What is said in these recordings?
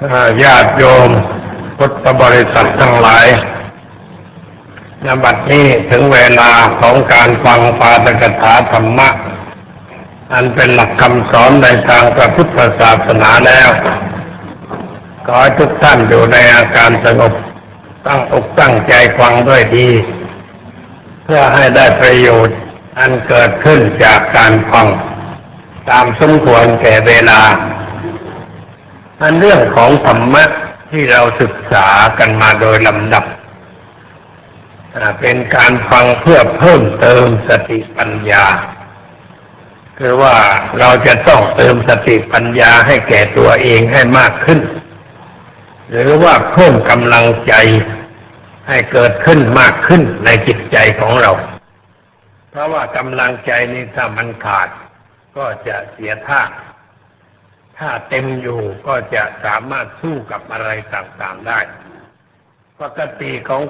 ญาติโยมพุทธบริษัททั้งหลายณ บัดนี้ถึงเวลาของการฟังปาฐกถาธรรมะอันเป็นหลักคำสอนในทางพระพุทธศาสนาแล้วขอให้ทุกท่านอยู่ในอาการสงบตั้งอกตั้งใจฟังด้วยดีเพื่อให้ได้ประโยชน์อันเกิดขึ้นจากการฟังตามสมควรแก่เวลาอันเรื่องของธรรมะที่เราศึกษากันมาโดยลำดับเป็นการฟังเพื่อเพิ่มเติมสติปัญญาคือว่าเราจะต้องเติมสติปัญญาให้แก่ตัวเองให้มากขึ้นหรือว่าเพิ่มกำลังใจให้เกิดขึ้นมากขึ้นในจิตใจของเราเพราะว่ากำลังใจนี้ถ้ามันขาดก็จะเสียท่าถ้าเต็มอยู่ก็จะสามารถสู้กับอะไรต่างๆได้ปกติ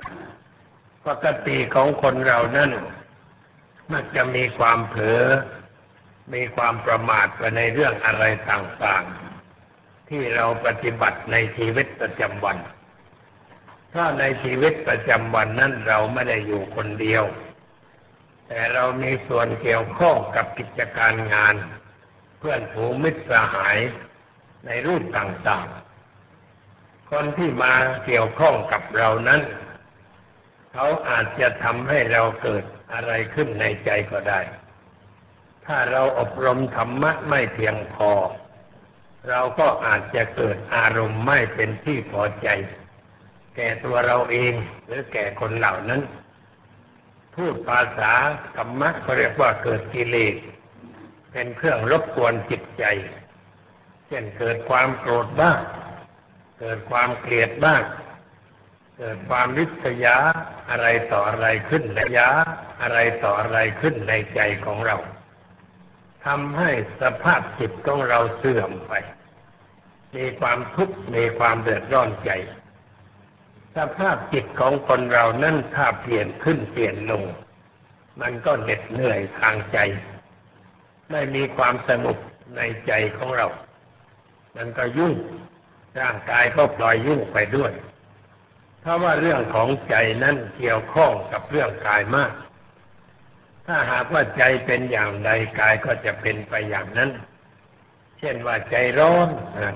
ของคนเรานั้นมักจะมีความเผลอมีความประมาทไปในเรื่องอะไรต่างๆที่เราปฏิบัติในชีวิตประจำวันถ้าในชีวิตประจำวันนั้นเราไม่ได้อยู่คนเดียวแต่เรามีส่วนเกี่ยวข้องกับกิจการงานเพื่อนฝูงมิตรสหายในรูปต่างๆคนที่มาเกี่ยวข้องกับเรานั้นเขาอาจจะทำให้เราเกิดอะไรขึ้นในใจก็ได้ถ้าเราอบรมธรรมะไม่เพียงพอเราก็อาจจะเกิดอารมณ์ไม่เป็นที่พอใจแก่ตัวเราเองหรือแก่คนเหล่านั้นพูดภาษาธรรมะเขาเรียกว่าเกิดกิเลสเป็นเครื่องรบกวนจิตใจเช่นเกิดความโกรธบ้างเกิดความเกลียดบ้างเกิดความริษยาอะไรต่ออะไรขึ้นในใจของเราทำให้สภาพจิตของเราเสื่อมไปมีความทุกข์มีความเดือดร้อนใจสภาพจิตของคนเรานั้นถ้าเปลี่ยนขึ้นเปลี่ยนลงมันก็เหน็ดเหนื่อยทางใจไม่มีความสงบในใจของเรามันก็ยุ่งร่างกายก็ปล่อยยุ่งไปด้วยเพราะว่าเรื่องของใจนั้นเกี่ยวข้องกับเรื่องกายมากถ้าหากว่าใจเป็นอย่างใดกายก็จะเป็นไปอย่างนั้นเช่นว่าใจร้อน